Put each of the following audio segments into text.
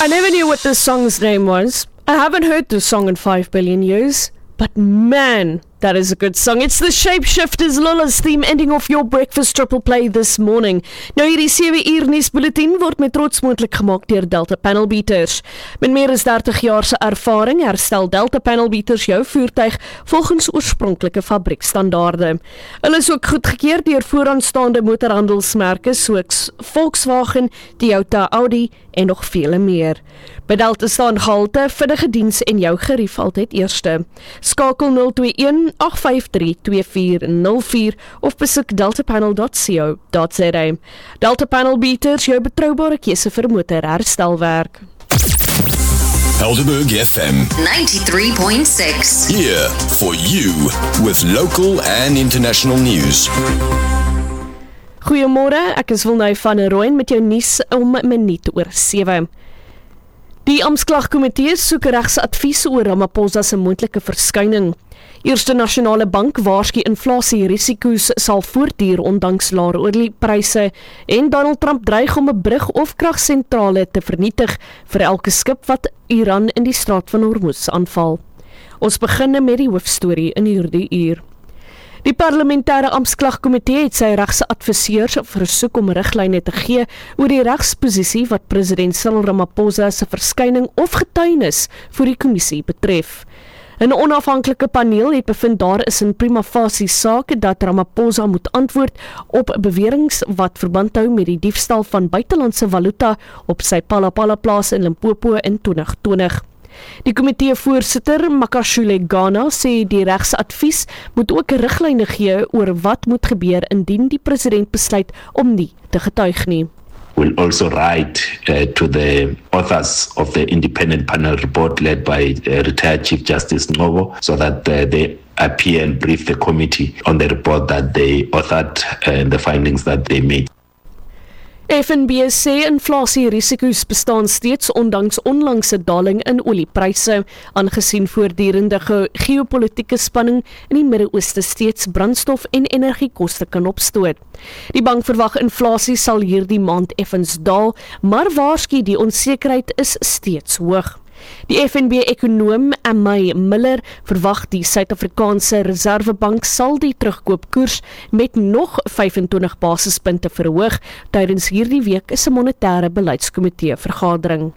I never knew what this song's name was. I haven't heard this song in 5 billion years. But man, that is a good song. It's the Shapeshifters Lola's theme ending off your breakfast triple play this morning. Nou hierdie 7 uur nuusbulletin word met trots moontlik gemaak deur Delta Panel Beaters. Met meer as 30 jaar se ervaring herstel Delta Panel Beaters jou voertuig volgens oorspronklike fabriekstandaarde. Hulle is ook goedgekeur deur vooraanstaande motorhandelsmerke soos Volkswagen, Toyota, Audi en nog vele meer. By Delta staan gehalte, vinnige diens en jou gerief altyd eerste. Skakel 021-853-2404 of besoek deltapanel.co.za. Delta Panel Beaters, jou betroubare keuse vir motorherstelwerk. Helderberg FM 93.6. here for you with local and international news. Goeiemôre, ek is Wilnay van der Rooyen met jou nuus om 1 minuut oor 7. Die Amptklagkomitee soek regsadvies oor Ramaphosa se moontlike verskyning. Eerste Nasionale Bank waarsku inflasierisiko's sal voortduur ondanks lae oliepryse en Donald Trump dreig om 'n brug of kragsentrale te vernietig vir elke skip wat Iran in die Straat van Hormuz aanval. Ons begin met die hoofstorie in hierdie uur. Die parlementêre amptklagkomitee het sy regsadviseurs versoek om riglyne te gee oor die regsposisie wat president Cyril Ramaphosa se verskyning of getuienis voor die kommissie betref. 'n onafhanklike paneel het bevind daar is in prima facie saak dat Ramaphosa moet antwoord op beweringe wat verband hou met die diefstal van buitelandse valuta op sy Palapala plaas in Limpopo in 2020. Die komitee voorsitter Makashule Ghana sê die regsadvies moet ook riglyne gee oor wat moet gebeur indien die president besluit om nie te getuig nie. We'll also write to the authors of the independent panel report led by retired Chief Justice Ngobo so that they appear and brief the committee on the report that they authored and the findings that they made. FNB sê inflasierisiko's bestaan steeds ondanks onlangse daling in oliepryse, aangesien voortdurende geopolitiese spanning in die Midde-Ooste steeds brandstof en energiekoste kan opstoot. Die bank verwag inflasie sal hierdie maand effens daal, maar waarsku die onsekerheid is steeds hoog. Die FNB-ekonoom Amay Miller verwag die Suid-Afrikaanse Reservebank sal die terugkoopkoers met nog 25 basispunte verhoog tydens hierdie week is 'n monetêre beleidskomitee vergadering.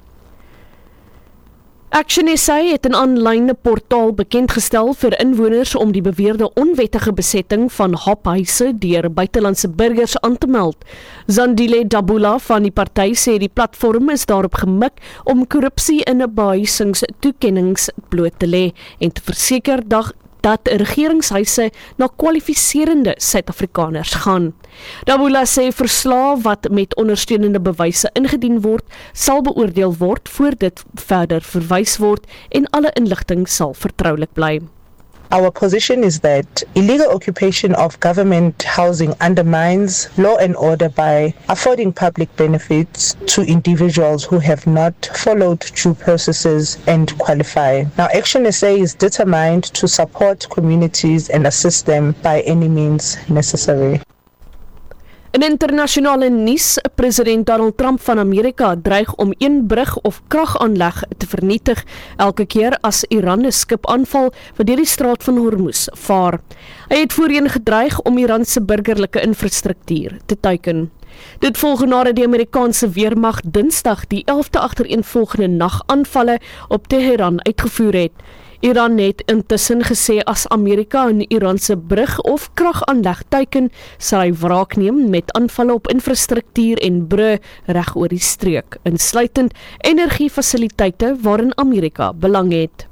Action SA het 'n aanlyn portaal bekendgestel vir inwoners om die beweerde onwettige besetting van hophuise deur buitelandse burgers aan te meld. Zandile Dabula van die party sê die platform is daarop gemik om korrupsie in behuisingstoekennings bloot te lê en te verseker dat regeringshuise na kwalifiserende Suid-Afrikaners gaan. Dabula sê verslae wat met ondersteunende bewyse ingedien word, sal beoordeel word voor dit verder verwys word en alle inligting sal vertroulik bly. Our position is that illegal occupation of government housing undermines law and order by affording public benefits to individuals who have not followed due processes and qualify. Now, Action SA is determined to support communities and assist them by any means necessary. In internasionale nuus, president Donald Trump van Amerika dreig om een brug of kragaanleg te vernietig elke keer as Iran 'n skip aanval wat deur die Straat van Hormuz vaar. Hy het voorheen gedreig om Iran se burgerlike infrastruktuur te teiken. Dit volg nadat die Amerikaanse weermag Dinsdag die 11de agtereenvolgende nagaanvalle op Teheran uitgevoer het. Iran het intussen gesê as Amerika 'n Iranse brug of kragaanleg teiken, sal hy wraak neem met aanvalle op infrastruktuur en brûe reg oor die streek, insluitend energiefasiliteite waarin Amerika belang het.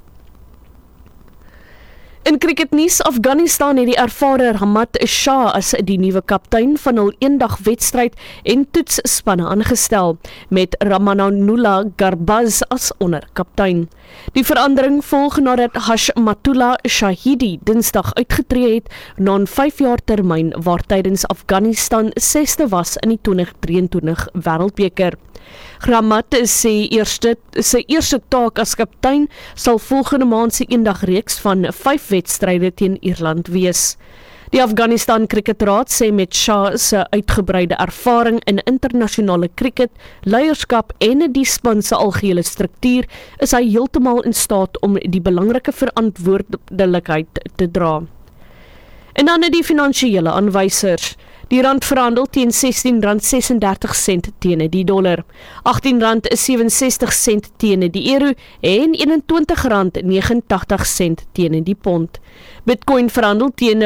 In cricketnuus, Afghanistan het die ervare Hamad Shah as die nuwe kaptein van hul eendag-wedstryd en toetsspanne aangestel, met Ramanullah Garbaz as onderkaptein. Die verandering volg nadat Hashmatullah Shahidi Dinsdag uitgetree het na 'n 5-jaar termyn waar tydens Afghanistan 6de was in die 2023 Wêreldbeker. Ramat sy eerste taak as kaptein sal volgende maand se eendagreeks van 5 wedstryde teen Ierland wees. Die Afghanistan Kriketraad sê met Shah se uitgebreide ervaring in internasionale kriket, leierskap en die span se algehele struktuur, is hy heeltemal in staat om die belangrike verantwoordelikheid te dra. En dan die finansiële aanwysers. Die rand verhandel teen R16.36 teen die dollar, R18.67 teen die euro en R21.89 teen die pond. Bitcoin verhandel teen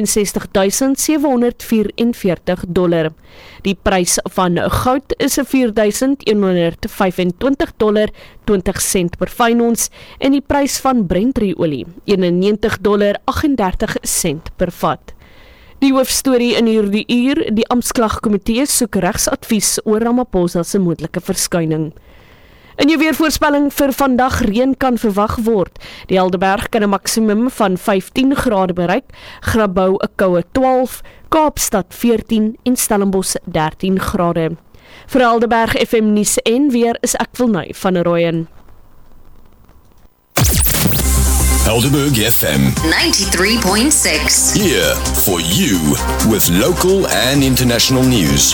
$65,744. Die prys van goud is $4,125.20 per fyn ons en die prys van Brent-olie $91.38 per vat. Die hoofstorie in hierdie uur, die Amptklagkomitee soek regsadvies oor Ramaphosa se moontlike verskyning. In jou weervoorspelling vir vandag reën kan verwag word. Die Helderberg kan 'n maksimum van 15 grade bereik, Grabouw 'n koue 12, Kaapstad 14 en Stellenbosch 13 grade. Vir Helderberg FM nuus en weer is ek Wilnay van Rooyen. Helderberg FM. 93.6. Here for you with local and international news.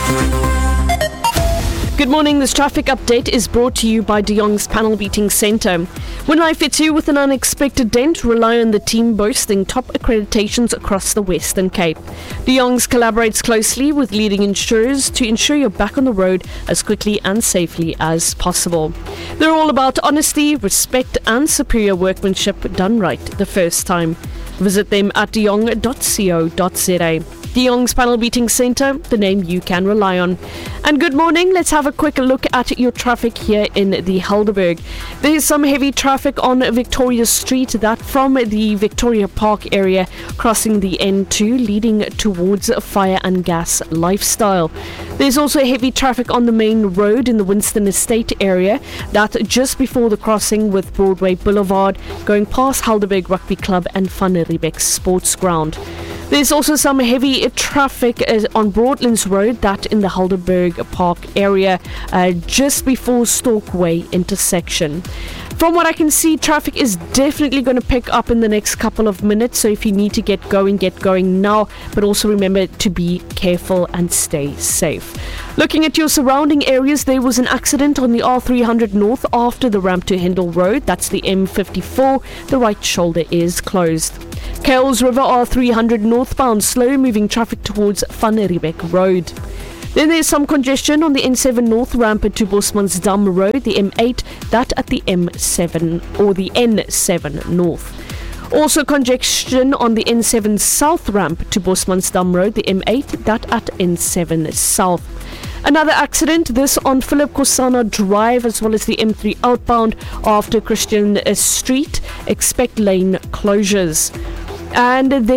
Good morning, this traffic update is brought to you by De Jong's Panel Beating Centre. When life hits you with an unexpected dent, rely on the team boasting top accreditations across the Western Cape. De Jong's collaborates closely with leading insurers to ensure you're back on the road as quickly and safely as possible. They're all about honesty, respect and superior workmanship done right the first time. Visit them at deyong.co.za. De Jong's Panel Beating Centre, the name you can rely on. And good morning, let's have a quick look at your traffic here in the Helderberg. There is some heavy traffic on Victoria Street, that from the Victoria Park area, crossing the N2, leading towards Fire and Gas Lifestyle. There's also heavy traffic on the main road in the Winston Estate area, that just before the crossing with Broadway Boulevard, going past Helderberg Rugby Club and Van Riebeeck Sports Ground. There's also some heavy traffic on Broadlands Road, that in the Helderberg Park area, just before Stalkway intersection. From what I can see, traffic is definitely going to pick up in the next couple of minutes, so if you need to get going now, but also remember to be careful and stay safe. Looking at your surrounding areas, there was an accident on the R300 North after the ramp to Hindle Road, that's the M54, the right shoulder is closed. Kales River R300 northbound, slow moving traffic towards Van Riebeeck Road. Then there's some congestion on the N7 North ramp to Bosmansdam Road, the M8, that at the M7 or the N7 North. Also congestion on the N7 South ramp to Bosmansdam Road, the M8, that at N7 South. Another accident, this on Philip Kosana Drive as well as the M3 outbound after Christian Street. Expect lane closures. And then